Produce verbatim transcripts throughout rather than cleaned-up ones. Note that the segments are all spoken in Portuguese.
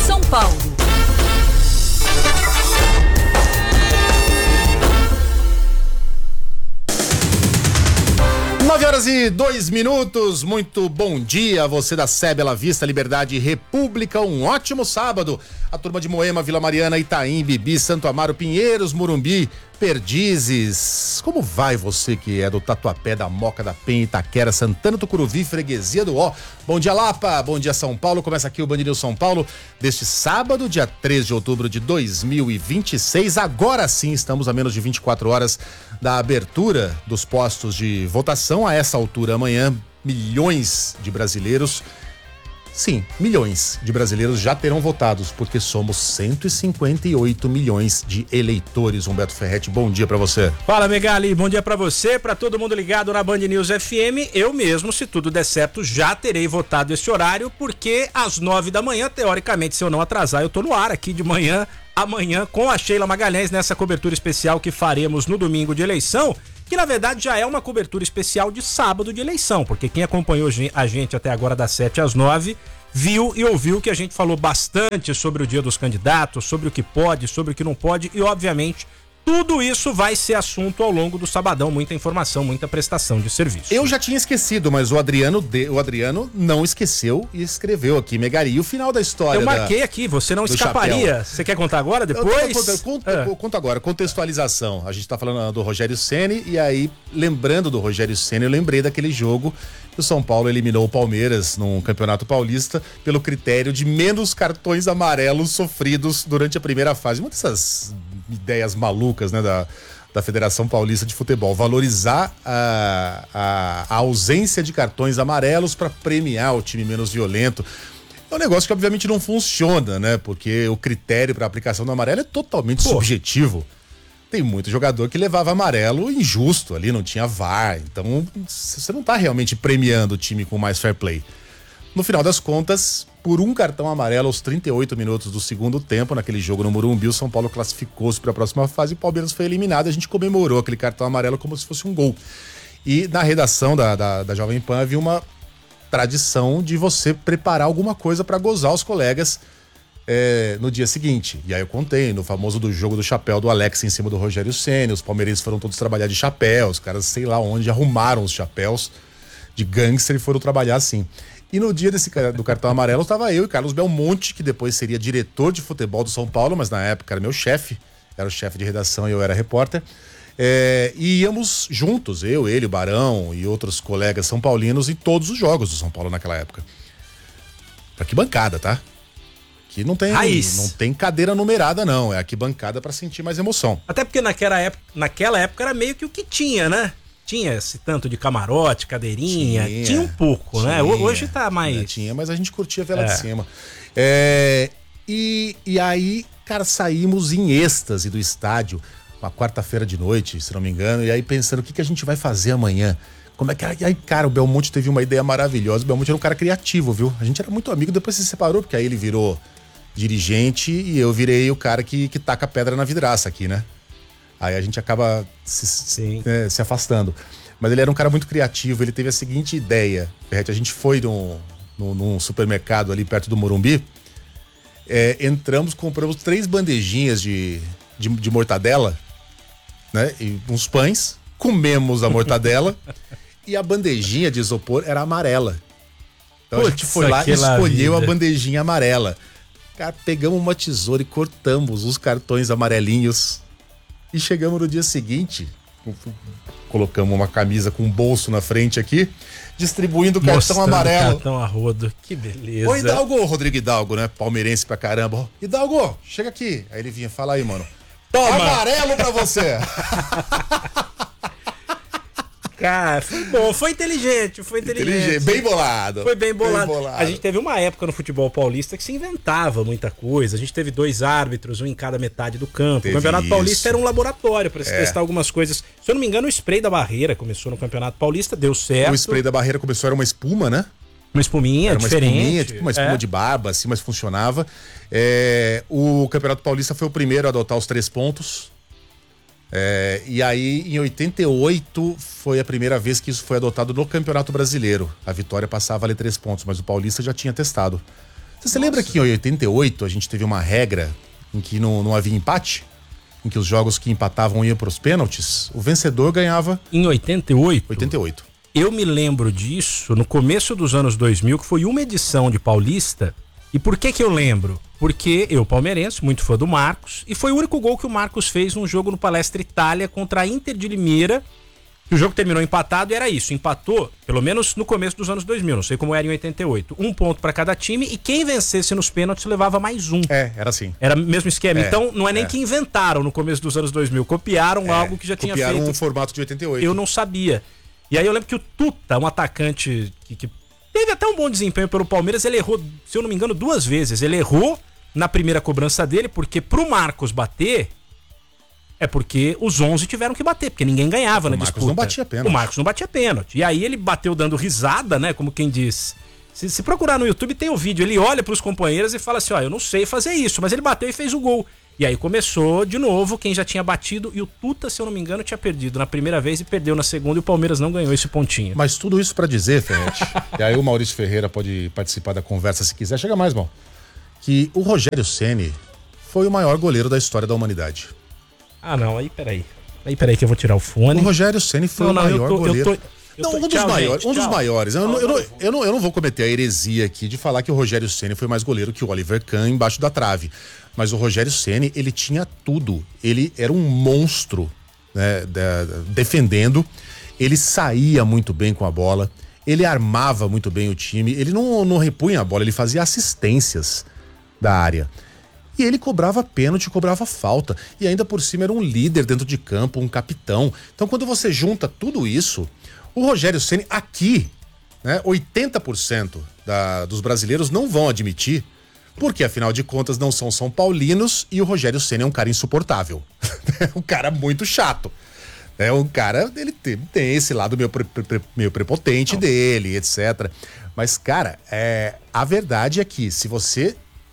São Paulo. nove horas e dois minutos, muito bom dia a você da S E B, Bela Vista, Liberdade e República, um ótimo sábado. A turma de Moema, Vila Mariana, Itaim, Bibi, Santo Amaro, Pinheiros, Morumbi, Perdizes. Como vai você que é do Tatuapé, da Moca, da Penha, Itaquera, Santana, Tucuruvi, Freguesia do Ó. Bom dia, Lapa, bom dia, São Paulo. Começa aqui o Band News São Paulo deste sábado, dia três de outubro de dois mil e vinte e seis. Agora sim, estamos a menos de vinte e quatro horas da abertura dos postos de votação. A essa altura, amanhã, milhões de brasileiros, sim, milhões de brasileiros já terão votados, porque somos cento e cinquenta e oito milhões de eleitores. Humberto Ferretti, bom dia pra você. Fala, Megali, bom dia pra você, pra todo mundo ligado na Band News F M. Eu mesmo, se tudo der certo, já terei votado esse horário, porque às nove da manhã, teoricamente, se eu não atrasar, eu tô no ar aqui de manhã, amanhã, com a Sheila Magalhães, nessa cobertura especial que faremos no domingo de eleição, que na verdade já é uma cobertura especial de sábado de eleição, porque quem acompanhou a gente até agora das sete às nove viu e ouviu que a gente falou bastante sobre o dia dos candidatos, sobre o que pode, sobre o que não pode, e obviamente tudo isso vai ser assunto ao longo do sabadão, muita informação, muita prestação de serviço. Eu já tinha esquecido, mas o Adriano, de, o Adriano não esqueceu e escreveu aqui, Megari, e o final da história. Eu marquei da, aqui, você não escaparia. Chapéu. Você quer contar agora, depois? Eu, eu, eu, conto, é. eu conto agora, contextualização. A gente tá falando do Rogério Ceni, e aí, lembrando do Rogério Ceni, eu lembrei daquele jogo que o São Paulo eliminou o Palmeiras num Campeonato Paulista pelo critério de menos cartões amarelos sofridos durante a primeira fase. Uma dessas ideias malucas, né, da, da Federação Paulista de Futebol, valorizar a, a, a ausência de cartões amarelos para premiar o time menos violento. É um negócio que obviamente não funciona, né, porque o critério para aplicação do amarelo é totalmente Pô. subjetivo. Tem muito jogador que levava amarelo injusto ali, não tinha V A R, então você não tá realmente premiando o time com mais fair play. No final das contas, por um cartão amarelo aos trinta e oito minutos do segundo tempo, naquele jogo no Morumbi, o São Paulo classificou-se para a próxima fase e o Palmeiras foi eliminado. A gente comemorou aquele cartão amarelo como se fosse um gol. E na redação da, da, da Jovem Pan havia uma tradição de você preparar alguma coisa para gozar os colegas é, no dia seguinte. E aí eu contei, no famoso do jogo do chapéu do Alex em cima do Rogério Ceni, os palmeirenses foram todos trabalhar de chapéu, os caras sei lá onde arrumaram os chapéus de gangster e foram trabalhar assim. E no dia desse, do cartão amarelo estava eu e Carlos Belmonte, que depois seria diretor de futebol do São Paulo, mas na época era meu chefe, era o chefe de redação e eu era repórter. É, e íamos juntos, eu, ele, o Barão e outros colegas são paulinos em todos os jogos do São Paulo naquela época. Arquibancada, tá? Que não tem, não tem cadeira numerada, não. É arquibancada para sentir mais emoção. Até porque naquela época, naquela época era meio que o que tinha, né? Tinha esse tanto de camarote, cadeirinha, tinha, tinha um pouco, tinha, né? Hoje tá mais... É, tinha, mas a gente curtia a vela é. de cima. É, e, e aí, cara, saímos em êxtase do estádio, uma quarta-feira de noite, se não me engano, e aí pensando, o que, que a gente vai fazer amanhã? Como é que... Aí, cara, o Belmonte teve uma ideia maravilhosa, o Belmonte era um cara criativo, viu? A gente era muito amigo, depois se separou, porque aí ele virou dirigente e eu virei o cara que, que taca pedra na vidraça aqui, né? Aí a gente acaba se, é, se afastando. Mas ele era um cara muito criativo, ele teve a seguinte ideia. A gente foi num, num, num supermercado ali perto do Morumbi, é, entramos, compramos três bandejinhas de, de, de mortadela, né? E uns pães, comemos a mortadela e a bandejinha de isopor era amarela. Então Puts, a gente foi lá e escolheu vida. a bandejinha amarela. Cara, pegamos uma tesoura e cortamos os cartões amarelinhos. E chegamos no dia seguinte, colocamos uma camisa com um bolso na frente aqui, distribuindo o cartão amarelo. Cartão a rodo, que beleza. Ô Hidalgo, Rodrigo Hidalgo, né? Palmeirense pra caramba. Hidalgo, chega aqui. Aí ele vinha, fala aí, mano. Toma! Amarelo pra você! Cara, foi bom, foi inteligente, foi inteligente. inteligente. Bem bolado. Foi bem bolado. bem bolado. A gente teve uma época no futebol paulista que se inventava muita coisa. A gente teve dois árbitros, um em cada metade do campo. Teve o Campeonato isso. Paulista era um laboratório para se é. testar algumas coisas. Se eu não me engano, o spray da barreira começou no Campeonato Paulista, deu certo. O spray da barreira começou, era uma espuma, né? Uma espuminha era uma diferente. Espuminha, tipo uma espuma é. de barba, assim, mas funcionava. É, o Campeonato Paulista foi o primeiro a adotar os três pontos. É, e aí, em oitenta e oito, foi a primeira vez que isso foi adotado no Campeonato Brasileiro. A Vitória passava a valer três pontos, mas o Paulista já tinha testado. Você se lembra que em oitenta e oito a gente teve uma regra em que não, não havia empate? Em que os jogos que empatavam iam para os pênaltis? O vencedor ganhava... Em oitenta e oito? oitenta e oito. Eu me lembro disso no começo dos anos dois mil, que foi uma edição de Paulista. E por que que eu lembro? Porque eu, palmeirense, muito fã do Marcos, e foi o único gol que o Marcos fez num jogo no Palestra Itália contra a Inter de Limeira. O jogo terminou empatado e era isso, empatou, pelo menos no começo dos anos dois mil, não sei como era em oitenta e oito, um ponto para cada time e quem vencesse nos pênaltis levava mais um. É, era assim. Era o mesmo esquema. É, então não é nem é. que inventaram no começo dos anos dois mil, copiaram É, algo que já tinha copiaram feito. um formato de oitenta e oito. Eu não sabia. E aí eu lembro que o Tuta, um atacante que, que teve até um bom desempenho pelo Palmeiras, ele errou, se eu não me engano, duas vezes. Ele errou na primeira cobrança dele, porque pro Marcos bater... É porque os onze tiveram que bater, porque ninguém ganhava o na Marcos disputa. não batia pênalti. O Marcos não batia pênalti. E aí ele bateu dando risada, né? Como quem diz. Se, se procurar no YouTube tem o vídeo. Ele olha pros companheiros e fala assim, ó, eu não sei fazer isso, mas ele bateu e fez o gol. E aí começou de novo quem já tinha batido. E o Tuta, se eu não me engano, tinha perdido na primeira vez e perdeu na segunda. E o Palmeiras não ganhou esse pontinho. Mas tudo isso pra dizer, Ferretti, e aí o Maurício Ferreira pode participar da conversa se quiser. Chega mais, irmão. Que o Rogério Ceni foi o maior goleiro da história da humanidade. Ah, não, aí peraí. Aí peraí que eu vou tirar o fone. O Rogério Ceni foi não, o não, maior eu tô, goleiro. Eu tô, eu não, tô, um dos tchau, maiores. gente, um dos tchau. maiores. Eu, não, eu, Não, não, eu, não, eu não vou cometer a heresia aqui de falar que o Rogério Ceni foi mais goleiro que o Oliver Kahn embaixo da trave. Mas o Rogério Ceni, ele tinha tudo. Ele era um monstro, né, da, defendendo. Ele saía muito bem com a bola. Ele armava muito bem o time. Ele não, não repunha a bola, ele fazia assistências da área. E ele cobrava pênalti, cobrava falta. E ainda por cima era um líder dentro de campo, um capitão. Então quando você junta tudo isso, o Rogério Ceni aqui, né, oitenta por cento da, dos brasileiros não vão admitir, porque afinal de contas não são são paulinos e o Rogério Ceni é um cara insuportável. É um cara muito chato. É um cara, ele tem, tem esse lado meio, pre, pre, meio prepotente não. dele, etcétera. Mas, cara, é, a verdade é que se você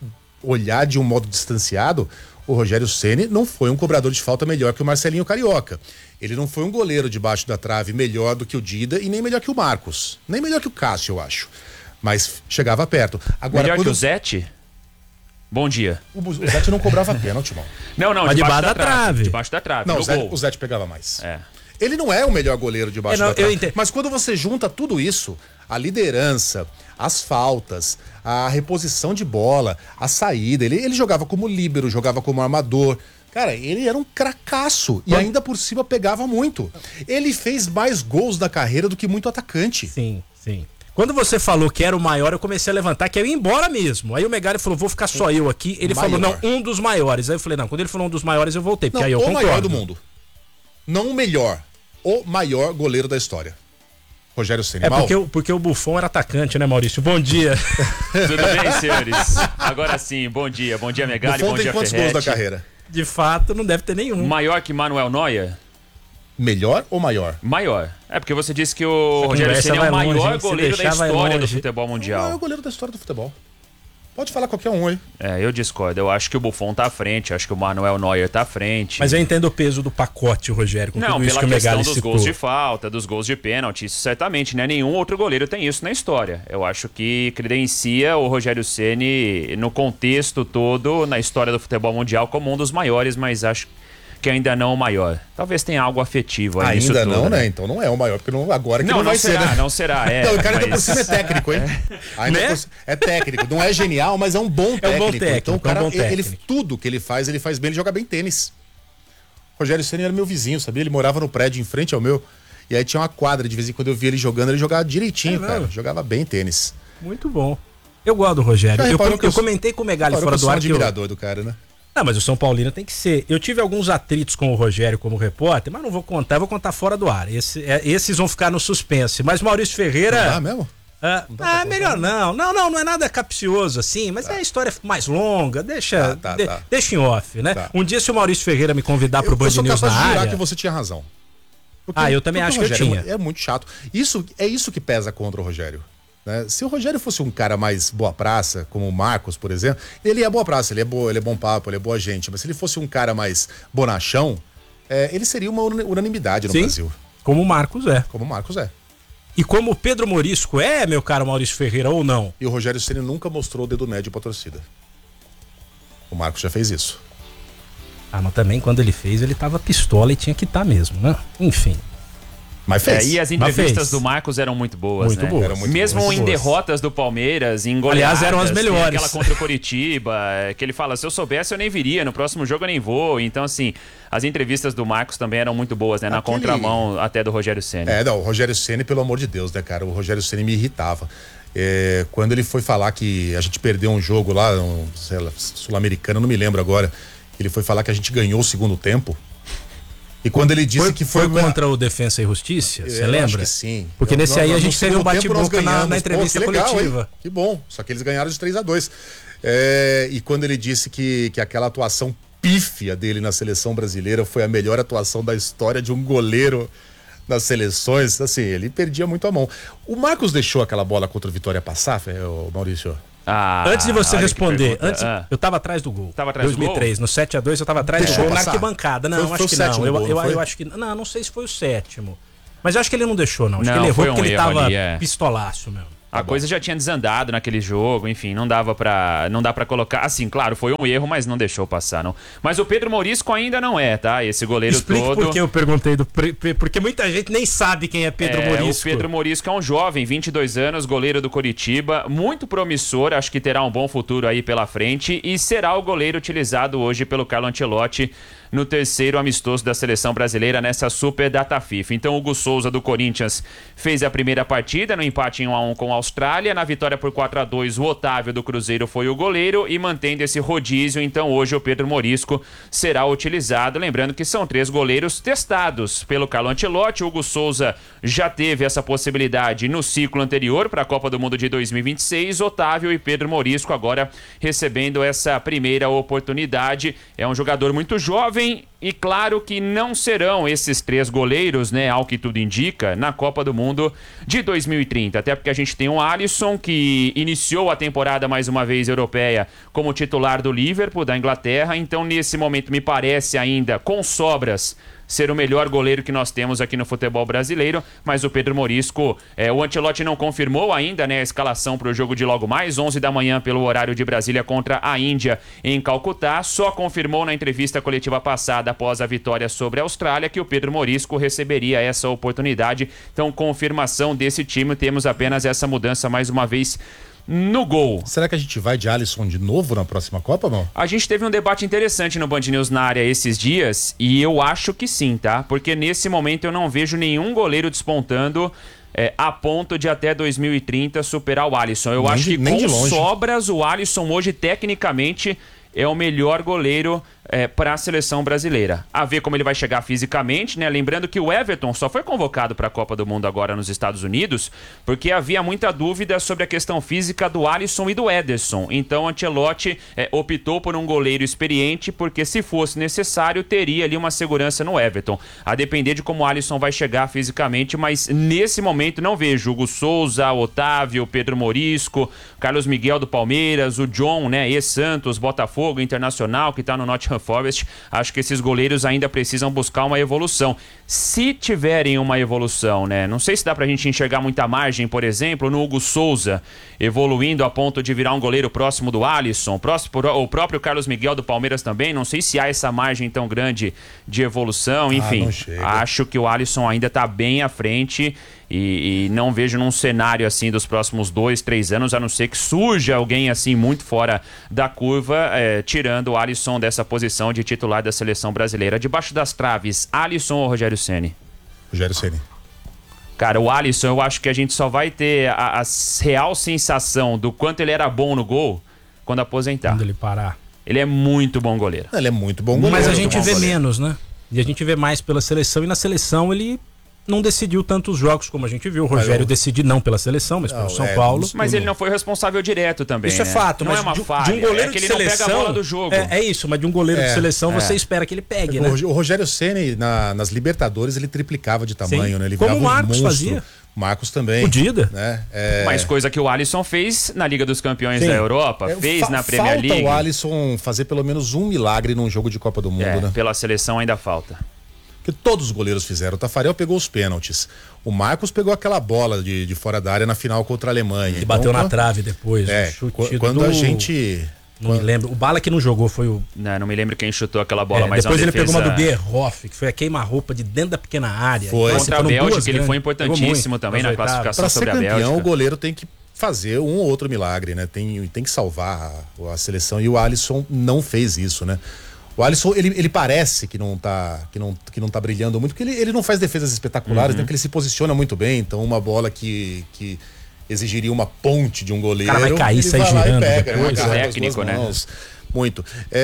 olhar de um modo distanciado, o Rogério Ceni não foi um cobrador de falta melhor que o Marcelinho Carioca. Ele não foi um goleiro debaixo da trave melhor do que o Dida e nem melhor que o Marcos. Nem melhor que o Cássio, eu acho. Mas chegava perto. Agora, melhor quando... que o Zete? Bom dia. O, o Zete não cobrava pênalti, irmão. Não, não, debaixo, debaixo da, da trave. trave. Debaixo da trave. Não, no o Zete, gol. o Zete pegava mais. É. Ele não é o melhor goleiro debaixo é, não, da trave. eu entendo. Mas quando você junta tudo isso, a liderança, as faltas, a reposição de bola, a saída, ele, ele jogava como líbero, jogava como armador. Cara, ele era um cracaço e ainda por cima pegava muito. Ele fez mais gols da carreira do que muito atacante. Sim, sim. Quando você falou que era o maior, eu comecei a levantar, que eu ia embora mesmo. Aí o Megali falou, vou ficar só eu aqui. Ele maior. falou, não, um dos maiores. Aí eu falei, não, quando ele falou um dos maiores, eu voltei, porque não, aí eu o concordo. O maior do mundo. Não o melhor. O maior goleiro da história. Rogério Ceni. É porque o, porque o Buffon era atacante, né, Maurício? Bom dia. Tudo bem, senhores? Agora sim, bom dia. Bom dia, Megali, Buffon bom tem dia, quantos Ferretti. gols da carreira? De fato, não deve ter nenhum. Maior que Manuel Neuer? Melhor ou maior? Maior. É porque você disse que o Rogério Ceni é o maior longe, goleiro da história do futebol mundial. É o maior goleiro da história do futebol. Pode falar qualquer um aí. É, eu discordo. Eu acho que o Buffon tá à frente, acho que o Manuel Neuer tá à frente. Mas eu entendo o peso do pacote, Rogério, com não, tudo isso pela que o questão Megali dos citou. gols de falta, dos gols de pênalti, isso certamente, né? Nenhum outro goleiro tem isso na história. Eu acho que credencia o Rogério Ceni no contexto todo, na história do futebol mundial, como um dos maiores, mas acho que ainda não o maior. Talvez tenha algo afetivo aí nisso Ainda tudo, não, né? né? Então não é o maior, porque não, agora que não, não, não vai será, ser, né? Não será, é. Não, o cara mas... ainda por cima é técnico, hein? Ainda né? por... É técnico, não é genial, mas é um bom técnico. É um bom técnico, então o cara, é um bom ele, técnico. tudo que ele faz, ele faz bem, ele joga bem tênis. Rogério Ceni era meu vizinho, sabia? Ele morava no prédio em frente ao meu. E aí tinha uma quadra, de vez em quando eu via ele jogando, ele jogava direitinho, é cara. Jogava bem tênis. Muito bom. Eu gosto do Rogério. Eu, eu, eu comentei com o Megali fora do ar. Eu sou um admirador do cara, né? Não, mas o São Paulino tem que ser. Eu tive alguns atritos com o Rogério como repórter, mas não vou contar, eu vou contar fora do ar. Esse, é, esses vão ficar no suspense. Mas Maurício Ferreira. Ah, mesmo? Ah, ah melhor não. Não, não, não é nada capcioso assim, mas tá. É a história mais longa. Deixa, tá, tá, de, tá. deixa em off, né? Tá. Um dia, se o Maurício Ferreira me convidar pro Band News na área. Eu sou capaz de jurar que você tinha razão. Porque, ah, eu também acho que eu tinha. É, é muito chato. Isso, é isso que pesa contra o Rogério. Né? Se o Rogério fosse um cara mais boa praça, como o Marcos, por exemplo, ele é boa praça, ele é, boa, ele é bom papo, ele é boa gente. Mas se ele fosse um cara mais bonachão, é, ele seria uma unanimidade no Sim, Brasil. Como o Marcos é. Como o Marcos é. E como o Pedro Morisco é, meu caro Maurício Ferreira, ou não? E o Rogério Ceni nunca mostrou o dedo médio pra torcida. O Marcos já fez isso. Ah, mas também quando ele fez, ele tava pistola e tinha que estar mesmo, né? Enfim. Mas fez. É, e as entrevistas do Marcos eram muito boas, muito né? boas. Eram muito Mesmo boas. em derrotas do Palmeiras, em goleadas. Aliás, eram as melhores. Aquela contra o Coritiba, que ele fala, se eu soubesse eu nem viria, no próximo jogo eu nem vou. Então, assim, as entrevistas do Marcos também eram muito boas, né? Na Aquele... contramão até do Rogério Ceni. É, não, o Rogério Ceni, pelo amor de Deus, né, cara? O Rogério Ceni me irritava. É, quando ele foi falar que a gente perdeu um jogo lá, um, sei lá, sul-americano, não me lembro agora, ele foi falar que a gente ganhou o segundo tempo. E quando ele disse foi, que foi... Foi contra o Defensa e Justiça, você lembra? Acho que sim. Porque eu, nesse eu, aí eu, a gente teve um bate-boca na, na entrevista Pô, que legal, coletiva. Hein? Que bom, só que eles ganharam de três a dois. É, e quando ele disse que, que aquela atuação pífia dele na seleção brasileira foi a melhor atuação da história de um goleiro nas seleções, assim, ele perdia muito a mão. O Marcos deixou aquela bola contra o Vitória passar, o Maurício? Ah, antes de você responder, antes, ah. eu tava atrás do gol. Tava atrás dois mil e três, do gol? No sete a dois eu tava atrás Deixou do gol passar. na arquibancada. Não, foi, acho foi que não. Eu, gol, eu, não eu acho que não, não sei se foi o sétimo. Mas eu acho que ele não deixou, não. Acho Não, que ele errou foi um porque ele erro tava ali, é. pistolaço mesmo. A Tá coisa já tinha desandado naquele jogo, enfim, não dava pra, não dá pra colocar, assim, claro, foi um erro, mas não deixou passar, não. Mas o Pedro Morisco ainda não é, tá? Esse goleiro Explique todo... por que eu perguntei do... Porque muita gente nem sabe quem é Pedro é, Morisco. O Pedro Morisco é um jovem, vinte e dois anos, goleiro do Coritiba, muito promissor, acho que terá um bom futuro aí pela frente e será o goleiro utilizado hoje pelo Carlo Ancelotti no terceiro amistoso da seleção brasileira nessa Super Data FIFA. Então o Hugo Souza do Corinthians fez a primeira partida no empate em um a um com a Austrália, na vitória por quatro a dois o Otávio do Cruzeiro foi o goleiro e mantendo esse rodízio, então hoje o Pedro Morisco será utilizado, lembrando que são três goleiros testados pelo Carlo Ancelotti. O Hugo Souza já teve essa possibilidade no ciclo anterior para a Copa do Mundo de dois mil e vinte e seis, Otávio e Pedro Morisco agora recebendo essa primeira oportunidade. É um jogador muito jovem e claro que não serão esses três goleiros, né, ao que tudo indica, na Copa do Mundo de dois mil e trinta, até porque a gente tem o Alisson, que iniciou a temporada mais uma vez europeia como titular do Liverpool, da Inglaterra, então nesse momento me parece ainda com sobras ser o melhor goleiro que nós temos aqui no futebol brasileiro, mas o Pedro Morisco, é, o Ancelotti não confirmou ainda, né, a escalação para o jogo de logo mais, onze da manhã pelo horário de Brasília contra a Índia em Calcutá, só confirmou na entrevista coletiva passada após a vitória sobre a Austrália que o Pedro Morisco receberia essa oportunidade, então confirmação desse time, temos apenas essa mudança mais uma vez no gol. Será que a gente vai de Alisson de novo na próxima Copa, não? A gente teve um debate interessante no Band News na área esses dias e eu acho que sim, tá? Porque nesse momento eu não vejo nenhum goleiro despontando é, a ponto de até dois mil e trinta superar o Alisson. Eu nem acho de, que com longe. sobras o Alisson hoje tecnicamente é o melhor goleiro é, para a seleção brasileira. A ver como ele vai chegar fisicamente, né? Lembrando que o Everton só foi convocado para a Copa do Mundo agora nos Estados Unidos porque havia muita dúvida sobre a questão física do Alisson e do Ederson. Então Ancelotti é, optou por um goleiro experiente porque se fosse necessário teria ali uma segurança no Everton. A depender de como o Alisson vai chegar fisicamente, mas nesse momento não vejo Hugo Souza, Otávio, Pedro Morisco, Carlos Miguel do Palmeiras, o John, né? ex-Santos, Botafogo, Internacional, que está no Nottingham Forest. Acho que esses goleiros ainda precisam buscar uma evolução. Se tiverem uma evolução, né? Não sei se dá pra gente enxergar muita margem, por exemplo, no Hugo Souza, evoluindo a ponto de virar um goleiro próximo do Alisson, próximo, o próprio Carlos Miguel do Palmeiras também. Não sei se há essa margem tão grande de evolução. Enfim, ah, acho que o Alisson ainda tá bem à frente. E, e não vejo num cenário assim dos próximos dois, três anos, a não ser que surja alguém assim muito fora da curva, é, tirando o Alisson dessa posição de titular da seleção brasileira. Debaixo das traves, Alisson ou Rogério Ceni? Rogério Ceni. Cara, o Alisson, eu acho que a gente só vai ter a, a real sensação do quanto ele era bom no gol quando aposentar. Quando ele parar. Ele é muito bom goleiro. Ele é muito bom goleiro. Mas a gente vê goleiro. menos, né? E a gente vê mais pela seleção, e na seleção ele não decidiu tantos jogos como a gente viu. O Rogério eu... decide não pela seleção, mas não, pelo São é, Paulo. Mas ele não foi responsável direto também. Isso né? é fato, não mas é uma de, falha. de um goleiro é que de ele seleção, não pega a bola do jogo. É, é isso, mas de um goleiro é, de seleção é. você espera que ele pegue, o, né? O Rogério Ceni na, nas Libertadores ele triplicava de tamanho, Sim. né? Ele como virava o Marcos um monstro. fazia. Marcos também. O Dida. Né? É... Mas coisa que o Alisson fez na Liga dos Campeões Sim. da Europa, é, fez fa na Premier falta League. o Alisson fazer pelo menos um milagre num jogo de Copa do Mundo, é, né? Pela seleção ainda falta. que todos os goleiros fizeram. O Tafarel pegou os pênaltis. O Marcos pegou aquela bola de, de fora da área na final contra a Alemanha. Ele então, bateu na trave depois. É, quando do... a gente... Não me lembro. O Bala que não jogou foi o... Não, não me lembro quem chutou aquela bola, é, mas depois ele defesa... pegou uma do Bierhoff, que foi a queima-roupa de dentro da pequena área. Foi. Então, contra a Bélgica, ele foi importantíssimo também na classificação pra sobre ser campeão, a Bélgica. O goleiro tem que fazer um ou outro milagre, né? Tem, tem que salvar a, a seleção. E o Alisson não fez isso, né? O Alisson, ele, ele parece que não tá, que não, que não tá brilhando muito, porque ele, ele não faz defesas espetaculares, uhum. né? Porque ele se posiciona muito bem. Então, uma bola que... que exigiria uma ponte de um goleiro. O cara vai cair, sai vai girando. Pega, depois, né? técnico, né? Muito.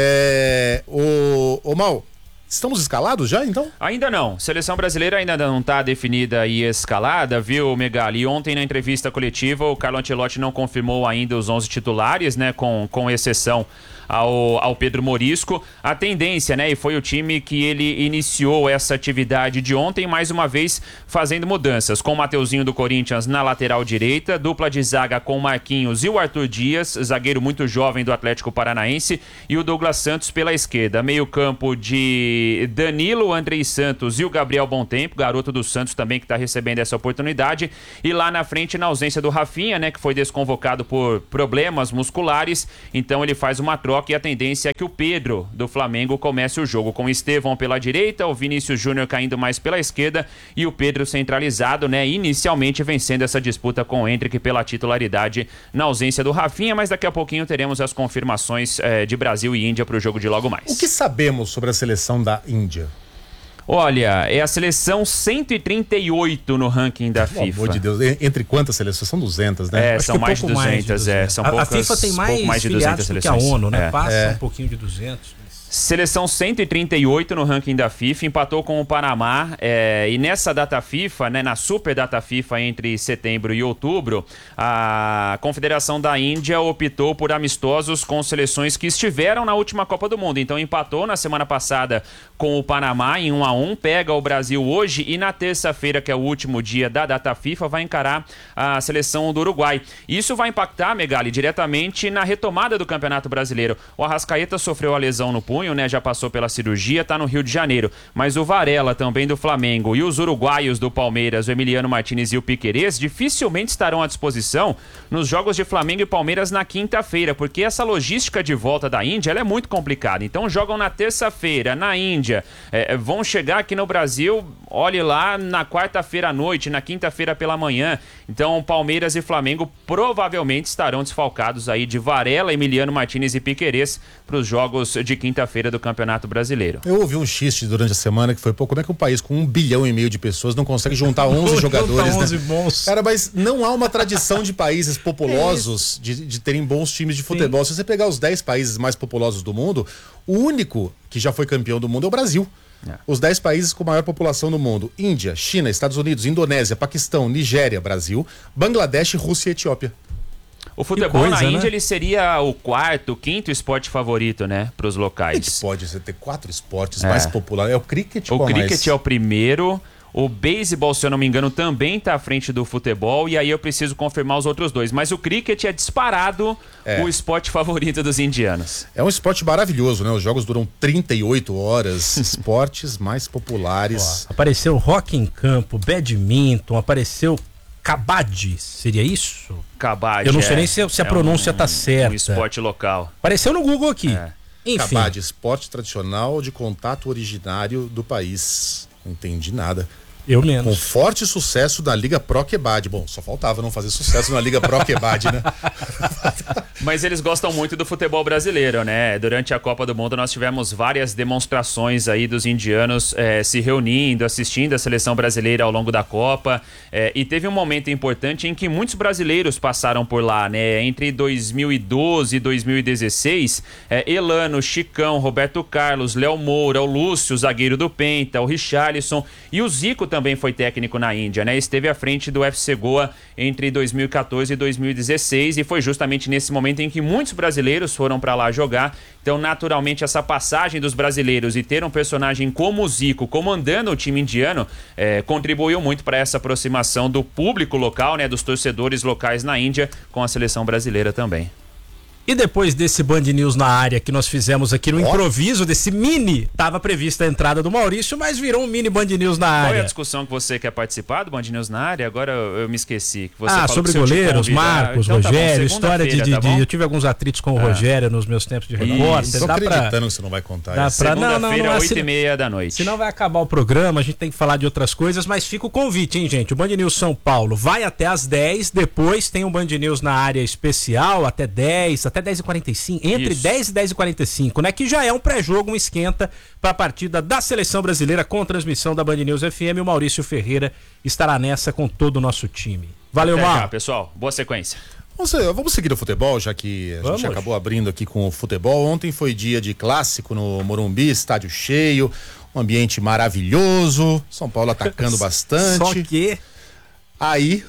É, o, o Mal, estamos escalados já, então? Ainda não. Seleção brasileira ainda não está definida e escalada, viu, Megali? Ontem, na entrevista coletiva, o Carlo Ancelotti não confirmou ainda os onze titulares, né? Com, com exceção ao, ao Pedro Morisco. A tendência, né? E foi o time que ele iniciou essa atividade de ontem, mais uma vez fazendo mudanças. Com o Mateuzinho do Corinthians na lateral direita, dupla de zaga com o Marquinhos e o Arthur Dias, zagueiro muito jovem do Atlético Paranaense, e o Douglas Santos pela esquerda. Meio campo de Danilo, Andrei Santos e o Gabriel Bontempo, garoto do Santos também que está recebendo essa oportunidade. E lá na frente, na ausência do Rafinha, né? Que foi desconvocado por problemas musculares, então ele faz uma troca. E a tendência é que o Pedro do Flamengo comece o jogo com o Estevão pela direita, o Vinícius Júnior caindo mais pela esquerda e o Pedro centralizado, né? Inicialmente vencendo essa disputa com o Endrick pela titularidade na ausência do Rafinha, mas daqui a pouquinho teremos as confirmações eh, de Brasil e Índia para o jogo de logo mais. O que sabemos sobre a seleção da Índia? Olha, é a seleção cento e trinta e oito no ranking da Pelo FIFA. Pelo amor de Deus, entre quantas seleções? São duzentas, né? É, Acho são mais de, mais de duzentas, é. São a, poucas, a FIFA tem mais, pouco mais de duzentas seleções. Que a ONU, né? É. Passa é. um pouquinho de duzentos. Seleção cento e trinta e oito no ranking da FIFA, empatou com o Panamá, é, e nessa data FIFA, né, na super data FIFA entre setembro e outubro, a Confederação da Índia optou por amistosos com seleções que estiveram na última Copa do Mundo. Então empatou na semana passada com o Panamá em um a um, pega o Brasil hoje e na terça-feira, que é o último dia da data FIFA, vai encarar a seleção do Uruguai. Isso vai impactar, Megali, diretamente na retomada do Campeonato Brasileiro. O Arrascaeta sofreu a lesão no punho, né, já passou pela cirurgia, tá no Rio de Janeiro, mas o Varela também do Flamengo e os uruguaios do Palmeiras, o Emiliano Martínez e o Piquerez, dificilmente estarão à disposição nos jogos de Flamengo e Palmeiras na quinta-feira, porque essa logística de volta da Índia ela é muito complicada. Então jogam na terça-feira na Índia, é, vão chegar aqui no Brasil, olhe lá, na quarta-feira à noite, na quinta-feira pela manhã. Então Palmeiras e Flamengo provavelmente estarão desfalcados aí de Varela, Emiliano Martínez e Piquerez para os jogos de quinta-feira do Campeonato Brasileiro. Eu ouvi um xiste durante a semana que foi, pô, como é que um país com um bilhão e meio de pessoas não consegue juntar onze jogadores, onze né? bons. Cara, mas não há uma tradição de países populosos de, de terem bons times de futebol. Sim. Se você pegar os dez países mais populosos do mundo, o único que já foi campeão do mundo é o Brasil. É. Os dez países com maior população do mundo: Índia, China, Estados Unidos, Indonésia, Paquistão, Nigéria, Brasil, Bangladesh, Rússia e Etiópia. O futebol coisa, na Índia, né? ele seria o quarto, quinto esporte favorito, né, para os locais. Pode você ter quatro esportes É. mais populares. É o cricket. O qual cricket mais? é o primeiro. O beisebol, se eu não me engano, também está à frente do futebol. E aí eu preciso confirmar os outros dois. Mas o cricket é disparado É. o esporte favorito dos indianos. É um esporte maravilhoso, né? Os jogos duram trinta e oito horas. Esportes mais populares. Ó, apareceu rock em campo, badminton, apareceu kabaddi, seria isso? Kabaddi. Eu não sei é, nem se, se a é pronúncia um, tá certa. Um esporte local. Apareceu no Google aqui. É. Enfim. Kabaddi, esporte tradicional de contato originário do país. Não entendi nada. Eu Com menos. forte sucesso na Liga Pro Kebad. Bom, só faltava não fazer sucesso na Liga Pro Kebad, né? Mas eles gostam muito do futebol brasileiro, né? Durante a Copa do Mundo nós tivemos várias demonstrações aí dos indianos eh, se reunindo, assistindo a seleção brasileira ao longo da Copa. Eh, e teve um momento importante em que muitos brasileiros passaram por lá, né? Entre dois mil e doze e dois mil e dezesseis, eh, Elano, Chicão, Roberto Carlos, Léo Moura, o Lúcio, zagueiro do Penta, o Richarlison e o Zico também foi técnico na Índia, né? Esteve à frente do F C Goa entre dois mil e quatorze e dois mil e dezesseis e foi justamente nesse momento em que muitos brasileiros foram para lá jogar. Então, naturalmente, essa passagem dos brasileiros e ter um personagem como o Zico comandando o time indiano eh, contribuiu muito para essa aproximação do público local, né? Dos torcedores locais na Índia com a seleção brasileira também. E depois desse Band News na área que nós fizemos aqui no oh. improviso, desse mini, estava prevista a entrada do Maurício, mas virou um mini Band News na área. Qual é a discussão que você quer participar do Band News na área? Agora eu me esqueci. Que você ah, sobre goleiros, Marcos, então, Rogério, tá história de, de, tá de... Eu tive alguns atritos com o ah. Rogério nos meus tempos de repórter. Estou acreditando pra... que você não vai contar dá isso. Pra... Segunda-feira, oito e meia da noite. Senão vai acabar o programa, a gente tem que falar de outras coisas, mas fica o convite, hein, gente? O Band News São Paulo vai até às dez, depois tem um Band News na área especial, até dez, até dez e quarenta e cinco. Entre Isso. dez e dez e quarenta e cinco, né? Que já é um pré-jogo, um esquenta para a partida da Seleção Brasileira com transmissão da Band News F M. O Maurício Ferreira estará nessa com todo o nosso time. Valeu, Mar. Pessoal. Boa sequência. Vamos, vamos seguir o futebol, já que a vamos. gente acabou abrindo aqui com o futebol. Ontem foi dia de clássico no Morumbi, estádio cheio, um ambiente maravilhoso. São Paulo atacando bastante. Só que... Aí...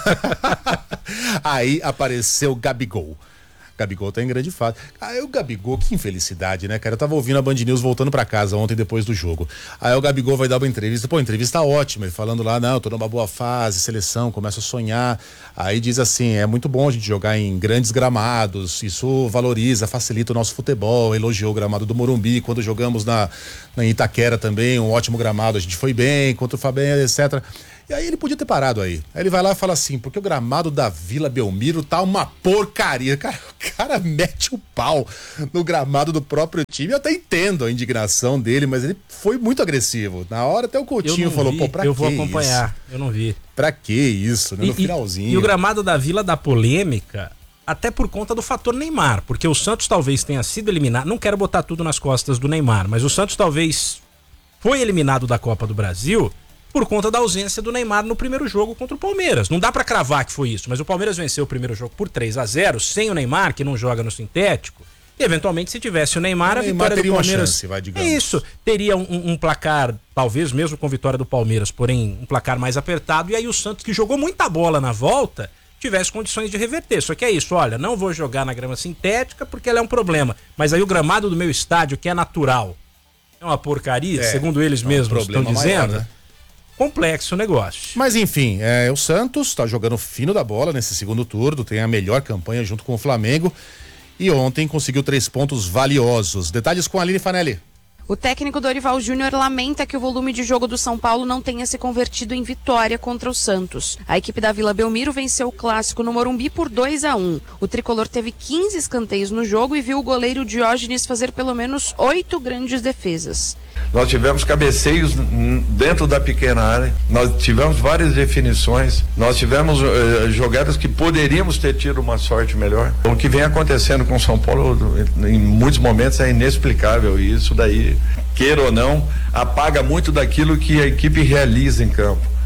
Aí apareceu o Gabigol. Gabigol tá em grande fase. Aí o Gabigol, que infelicidade, né, cara? Eu tava ouvindo a Band News voltando pra casa ontem depois do jogo. Aí o Gabigol vai dar uma entrevista. Pô, entrevista ótima. Ele falando lá, não, tô numa boa fase, seleção, começa a sonhar. Aí diz assim, é muito bom a gente jogar em grandes gramados. Isso valoriza, facilita o nosso futebol. Elogiou o gramado do Morumbi. Quando jogamos na, na Itaquera também, um ótimo gramado. A gente foi bem, contra o Fabinho, etcétera. E aí ele podia ter parado aí. Aí ele vai lá e fala assim, porque o gramado da Vila Belmiro tá uma porcaria. Cara, o cara mete o pau no gramado do próprio time. Eu até entendo a indignação dele, mas ele foi muito agressivo. Na hora até o Coutinho falou, vi, pô, pra eu que vou acompanhar, isso? Eu não vi. Pra que isso, né? No e, finalzinho. E, e o gramado da Vila da polêmica, até por conta do fator Neymar, porque o Santos talvez tenha sido eliminado, não quero botar tudo nas costas do Neymar, mas o Santos talvez foi eliminado da Copa do Brasil por conta da ausência do Neymar no primeiro jogo contra o Palmeiras. Não dá pra cravar que foi isso, mas o Palmeiras venceu o primeiro jogo por três a zero, sem o Neymar, que não joga no sintético, e eventualmente se tivesse o Neymar, o a Neymar vitória do Palmeiras... Chance, vai, digamos. É isso, teria um, um placar, talvez mesmo com vitória do Palmeiras, porém um placar mais apertado, e aí o Santos, que jogou muita bola na volta, tivesse condições de reverter. Só que é isso, olha, não vou jogar na grama sintética porque ela é um problema, mas aí o gramado do meu estádio, que é natural, é uma porcaria, é, segundo eles é um mesmos estão dizendo... Maior, né? Complexo o negócio. Mas enfim, é, o Santos tá jogando fino da bola nesse segundo turno, tem a melhor campanha junto com o Flamengo e ontem conseguiu três pontos valiosos. Detalhes com a Aline Fanelli. O técnico Dorival Júnior lamenta que o volume de jogo do São Paulo não tenha se convertido em vitória contra o Santos. A equipe da Vila Belmiro venceu o clássico no Morumbi por dois a um. O tricolor teve quinze escanteios no jogo e viu o goleiro Diógenes fazer pelo menos oito grandes defesas. Nós tivemos cabeceios dentro da pequena área, nós tivemos várias definições, nós tivemos uh, jogadas que poderíamos ter tido uma sorte melhor. O que vem acontecendo com o São Paulo em muitos momentos é inexplicável e isso daí, queira ou não, apaga muito daquilo que a equipe realiza em campo.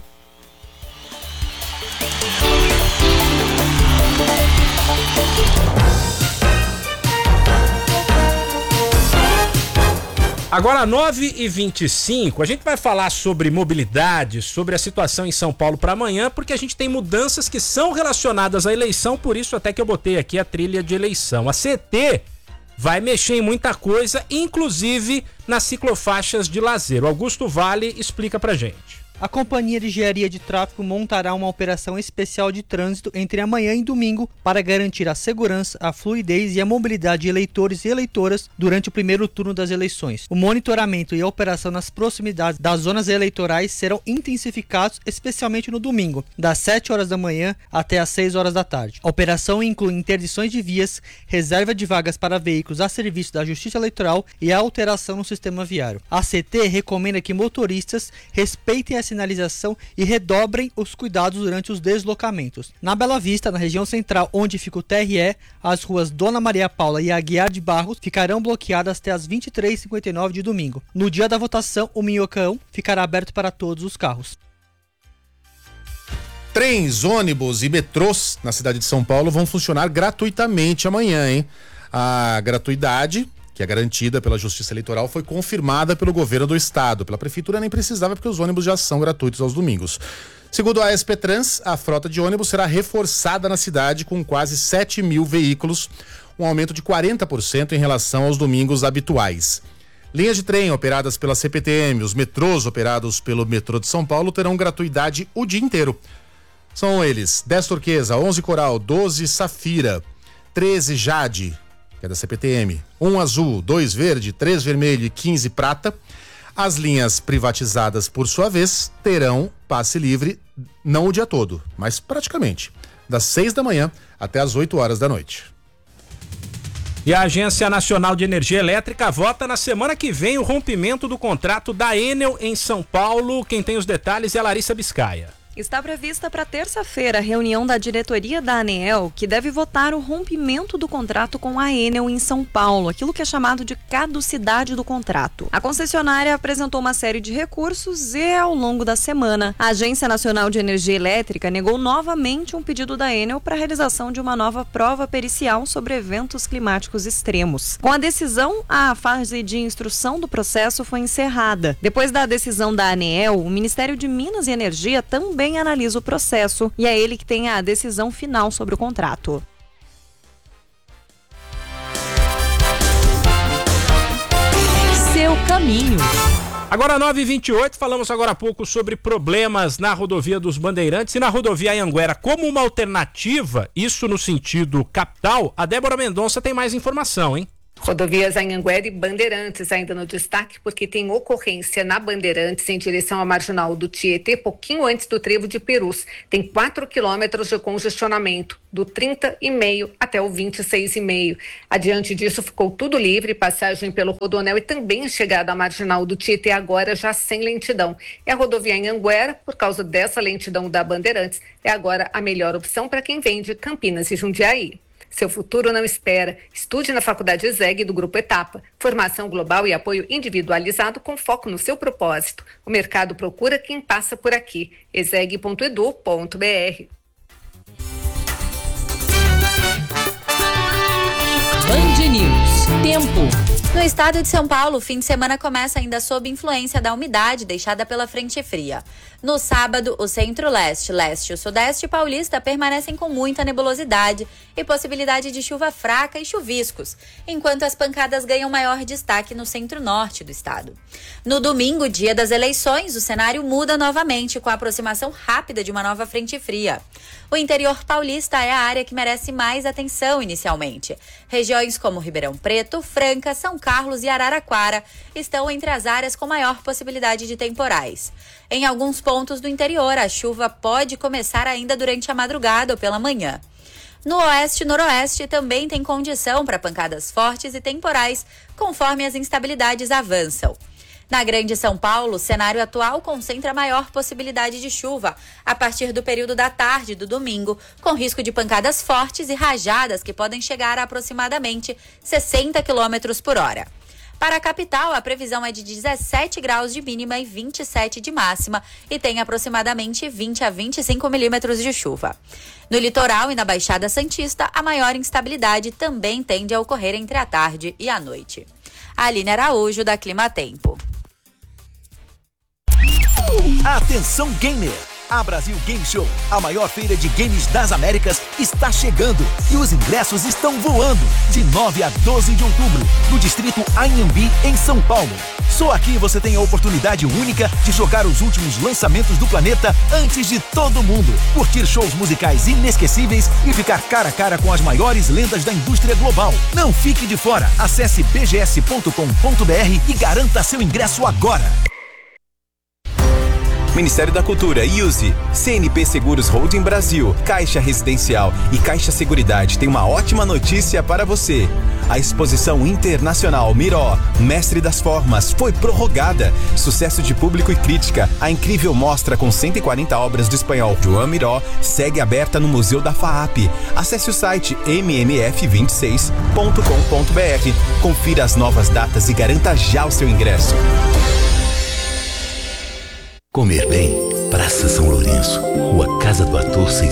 Agora, nove e vinte e cinco, a gente vai falar sobre mobilidade, sobre a situação em São Paulo para amanhã, porque a gente tem mudanças que são relacionadas à eleição, por isso até que eu botei aqui a trilha de eleição. A C T vai mexer em muita coisa, inclusive nas ciclofaixas de lazer. O Augusto Vale explica pra gente. A Companhia de Engenharia de Tráfego montará uma operação especial de trânsito entre amanhã e domingo para garantir a segurança, a fluidez e a mobilidade de eleitores e eleitoras durante o primeiro turno das eleições. O monitoramento e a operação nas proximidades das zonas eleitorais serão intensificados, especialmente no domingo, das sete horas da manhã até as seis horas da tarde. A operação inclui interdições de vias, reserva de vagas para veículos a serviço da Justiça Eleitoral e a alteração no sistema viário. A C T recomenda que motoristas respeitem a sinalização e redobrem os cuidados durante os deslocamentos. Na Bela Vista, na região central onde fica o T R E, as ruas Dona Maria Paula e Aguiar de Barros ficarão bloqueadas até as vinte e três e cinquenta e nove de domingo. No dia da votação, o Minhocão ficará aberto para todos os carros. Trens, ônibus e metrôs na cidade de São Paulo vão funcionar gratuitamente amanhã, hein? A gratuidade, que é garantida pela Justiça Eleitoral, foi confirmada pelo governo do estado. Pela prefeitura nem precisava, porque os ônibus já são gratuitos aos domingos. Segundo a S P Trans, a frota de ônibus será reforçada na cidade com quase sete mil veículos, um aumento de quarenta por cento em relação aos domingos habituais. Linhas de trem operadas pela C P T M, os metrôs operados pelo metrô de São Paulo terão gratuidade o dia inteiro. São eles dez Turquesa, onze Coral, doze Safira, treze Jade, que é da C P T M, um azul, dois verde, três vermelho e quinze prata. As linhas privatizadas, por sua vez, terão passe livre, não o dia todo, mas praticamente, das seis da manhã até as oito horas da noite. E a Agência Nacional de Energia Elétrica vota na semana que vem o rompimento do contrato da Enel em São Paulo. Quem tem os detalhes é a Larissa Biscaia. Está prevista para terça-feira a reunião da diretoria da ANEEL, que deve votar o rompimento do contrato com a Enel em São Paulo, aquilo que é chamado de caducidade do contrato. A concessionária apresentou uma série de recursos e, ao longo da semana, a Agência Nacional de Energia Elétrica negou novamente um pedido da Enel para a realização de uma nova prova pericial sobre eventos climáticos extremos. Com a decisão, a fase de instrução do processo foi encerrada. Depois da decisão da ANEEL, o Ministério de Minas e Energia também analisa o processo e é ele que tem a decisão final sobre o contrato. Seu caminho. Agora nove e vinte e oito, falamos agora há pouco sobre problemas na rodovia dos Bandeirantes e na rodovia Anhanguera como uma alternativa, isso no sentido capital. A Débora Mendonça tem mais informação, hein? Rodovias Anhanguera e Bandeirantes ainda no destaque porque tem ocorrência na Bandeirantes em direção à marginal do Tietê, pouquinho antes do trevo de Perus. Tem quatro quilômetros de congestionamento, do trinta e meio até o vinte e seis e meio. Adiante disso ficou tudo livre, passagem pelo Rodonel e também chegada à marginal do Tietê agora já sem lentidão. E a rodovia Anhanguera, por causa dessa lentidão da Bandeirantes, é agora a melhor opção para quem vem de Campinas e Jundiaí. Seu futuro não espera. Estude na Faculdade ESEG do Grupo Etapa. Formação global e apoio individualizado com foco no seu propósito. O mercado procura quem passa por aqui. eseg ponto edu ponto br. Band News. Tempo. No estado de São Paulo, o fim de semana começa ainda sob influência da umidade deixada pela frente fria. No sábado, o centro-leste, leste e o sudeste paulista permanecem com muita nebulosidade e possibilidade de chuva fraca e chuviscos, enquanto as pancadas ganham maior destaque no centro-norte do estado. No domingo, dia das eleições, o cenário muda novamente com a aproximação rápida de uma nova frente fria. O interior paulista é a área que merece mais atenção inicialmente. Regiões como Ribeirão Preto, Franca, São Carlos e Araraquara estão entre as áreas com maior possibilidade de temporais. Em alguns pontos do interior, a chuva pode começar ainda durante a madrugada ou pela manhã. No oeste e noroeste também tem condição para pancadas fortes e temporais, conforme as instabilidades avançam. Na Grande São Paulo, o cenário atual concentra a maior possibilidade de chuva a partir do período da tarde do domingo, com risco de pancadas fortes e rajadas que podem chegar a aproximadamente sessenta quilômetros por hora. Para a capital, a previsão é de dezessete graus de mínima e vinte e sete de máxima e tem aproximadamente vinte a vinte e cinco milímetros de chuva. No litoral e na Baixada Santista, a maior instabilidade também tende a ocorrer entre a tarde e a noite. Aline Araújo, da Clima Tempo. Atenção gamer! A Brasil Game Show, a maior feira de games das Américas, está chegando e os ingressos estão voando de nove a doze de outubro, no distrito Anhembi, em São Paulo. Só aqui você tem a oportunidade única de jogar os últimos lançamentos do planeta antes de todo mundo, curtir shows musicais inesquecíveis e ficar cara a cara com as maiores lendas da indústria global. Não fique de fora, acesse b g s ponto com ponto b r e garanta seu ingresso agora. Ministério da Cultura, I U S E, C N P Seguros Holding Brasil, Caixa Residencial e Caixa Seguridade tem uma ótima notícia para você. A exposição internacional Miró, Mestre das Formas, foi prorrogada. Sucesso de público e crítica. A incrível mostra com cento e quarenta obras do espanhol Joan Miró segue aberta no Museu da FAAP. Acesse o site m m f vinte e seis ponto com ponto b r. Confira as novas datas e garanta já o seu ingresso. Comer bem, Praça São Lourenço, Rua Casa do Ator